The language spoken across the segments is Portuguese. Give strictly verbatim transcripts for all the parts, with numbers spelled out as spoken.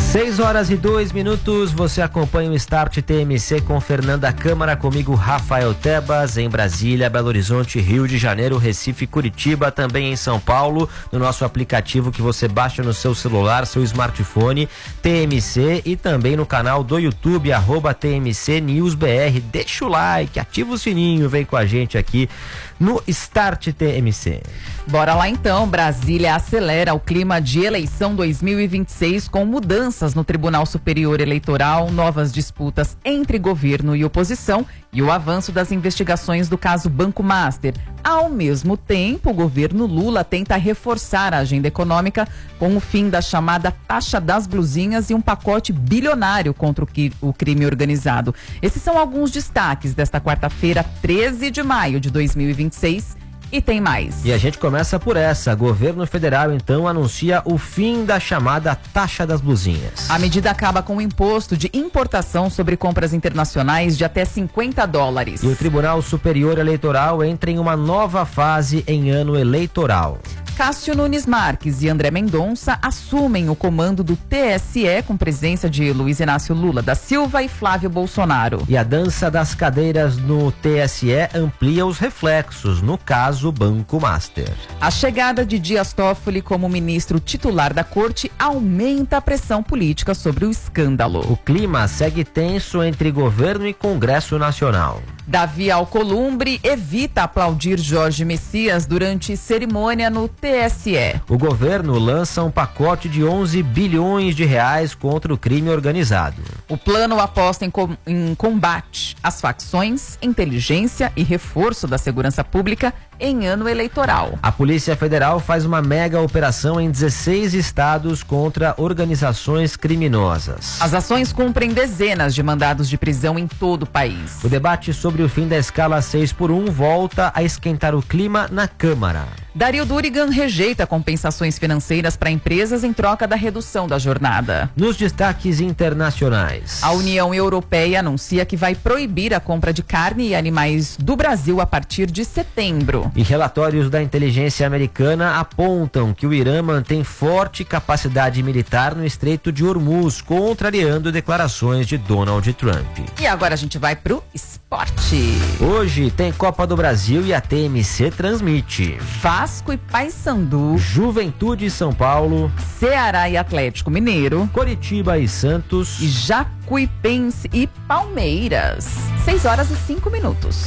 seis horas e dois minutos, você acompanha o Start T M C com Fernanda Câmara, comigo Rafael Tebas, em Brasília, Belo Horizonte, Rio de Janeiro, Recife, Curitiba, também em São Paulo, no nosso aplicativo que você baixa no seu celular, seu smartphone, T M C, e também no canal do YouTube, arroba T M C News B R. Deixa o like, ativa o sininho, vem com a gente aqui no Start T M C. Bora lá então, Brasília acelera o clima de eleição dois mil e vinte e seis com mudanças no Tribunal Superior Eleitoral, novas disputas entre governo e oposição e o avanço das investigações do caso Banco Master. Ao mesmo tempo, o governo Lula tenta reforçar a agenda econômica com o fim da chamada taxa das blusinhas e um pacote bilionário contra o crime organizado. Esses são alguns destaques desta quarta-feira, treze de maio de dois mil e vinte e seis. E tem mais. E a gente começa por essa. Governo federal, então, anuncia o fim da chamada taxa das blusinhas. A medida acaba com o imposto de importação sobre compras internacionais de até cinquenta dólares. E o Tribunal Superior Eleitoral entra em uma nova fase em ano eleitoral. Cássio Nunes Marques e André Mendonça assumem o comando do T S E com presença de Luiz Inácio Lula da Silva e Flávio Bolsonaro. E a dança das cadeiras no T S E amplia os reflexos, no caso Banco Master. A chegada de Dias Toffoli como ministro titular da corte aumenta a pressão política sobre o escândalo. O clima segue tenso entre governo e Congresso Nacional. Davi Alcolumbre evita aplaudir Jorge Messias durante cerimônia no T S E. O governo lança um pacote de onze bilhões de reais contra o crime organizado. O plano aposta em, com, em combate às facções, inteligência e reforço da segurança pública em ano eleitoral. A Polícia Federal faz uma mega operação em dezesseis estados contra organizações criminosas. As ações cumprem dezenas de mandados de prisão em todo o país. O debate sobre o fim da escala seis por um volta a esquentar o clima na Câmara. Dario Durigan rejeita compensações financeiras para empresas em troca da redução da jornada. Nos destaques internacionais, a União Europeia anuncia que vai proibir a compra de carne e animais do Brasil a partir de setembro. E relatórios da inteligência americana apontam que o Irã mantém forte capacidade militar no Estreito de Hormuz, contrariando declarações de Donald Trump. E agora a gente vai pro esporte. Hoje tem Copa do Brasil e a T M C transmite Vasco e Paysandu, Juventude e São Paulo, Ceará e Atlético Mineiro, Coritiba e Santos, e Jacuipense e Palmeiras. seis horas e cinco minutos.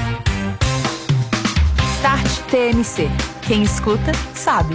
Start T M C. Quem escuta, sabe.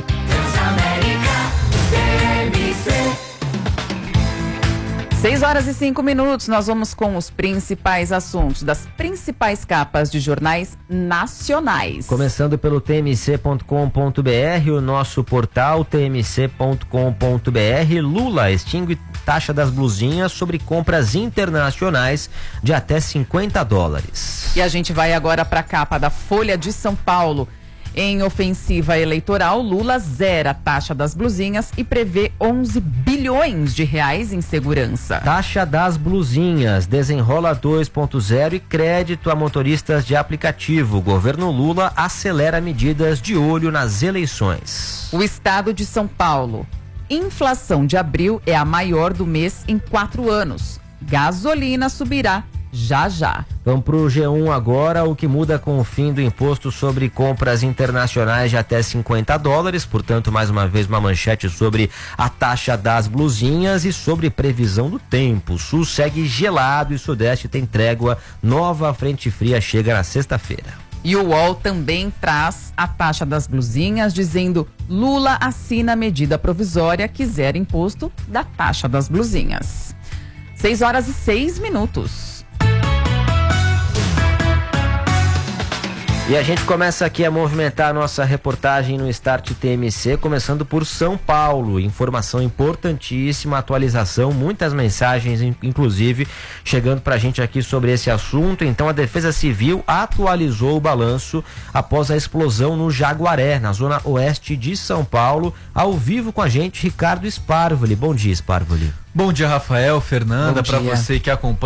seis horas e cinco minutos, nós vamos com os principais assuntos das principais capas de jornais nacionais. Começando pelo T M C ponto com ponto B R, o nosso portal T M C ponto com ponto B R. Lula extingue taxa das blusinhas sobre compras internacionais de até cinquenta dólares. E a gente vai agora para a capa da Folha de São Paulo. Em ofensiva eleitoral, Lula zera a taxa das blusinhas e prevê onze bilhões de reais em segurança. Taxa das blusinhas, desenrola dois ponto zero e crédito a motoristas de aplicativo. Governo Lula acelera medidas de olho nas eleições. O estado de São Paulo. Inflação de abril é a maior do mês em quatro anos. Gasolina subirá já já. Vamos para o G um agora. O que muda com o fim do imposto sobre compras internacionais de até cinquenta dólares, portanto, mais uma vez uma manchete sobre a taxa das blusinhas e sobre previsão do tempo. O sul segue gelado e o sudeste tem trégua. Nova frente fria chega na sexta-feira. E o U O L também traz a taxa das blusinhas, dizendo: Lula assina a medida provisória que zera imposto da taxa das blusinhas. seis horas e seis minutos. E a gente começa aqui a movimentar a nossa reportagem no Start T M C, começando por São Paulo. Informação importantíssima, atualização, muitas mensagens, inclusive, chegando pra gente aqui sobre esse assunto. Então, a Defesa Civil atualizou o balanço após a explosão no Jaguaré, na zona oeste de São Paulo. Ao vivo com a gente, Ricardo Sparvoli. Bom dia, Sparvoli. Bom dia, Rafael, Fernanda, para você que acompanha